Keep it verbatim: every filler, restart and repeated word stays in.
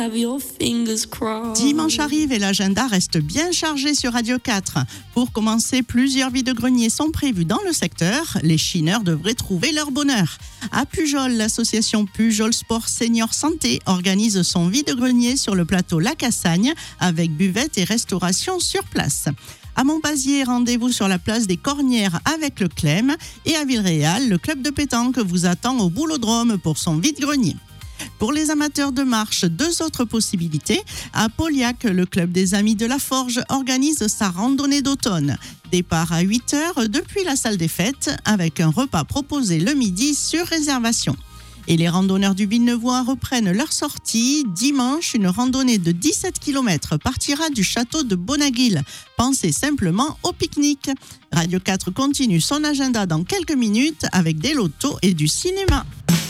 Dimanche arrive et l'agenda reste bien chargé sur Radio quatre. Pour commencer, plusieurs vides-greniers sont prévus dans le secteur. Les chineurs devraient trouver leur bonheur. À Pujol, l'association Pujol Sport Senior Santé organise son vide-grenier sur le plateau La Cassagne avec buvette et restauration sur place. À Montbazier, rendez-vous sur la place des Cornières avec le Clem. Et à Villeréal, le club de pétanque vous attend au Boulodrome pour son vide-grenier. Pour les amateurs de marche, deux autres possibilités. À Pauliac, le club des Amis de la Forge organise sa randonnée d'automne. Départ à huit heures depuis la salle des fêtes avec un repas proposé le midi sur réservation. Et les randonneurs du Villeneuvois reprennent leur sortie. Dimanche, une randonnée de dix-sept kilomètres partira du château de Bonaguil. Pensez simplement au pique-nique. Radio quatre continue son agenda dans quelques minutes avec des lotos et du cinéma.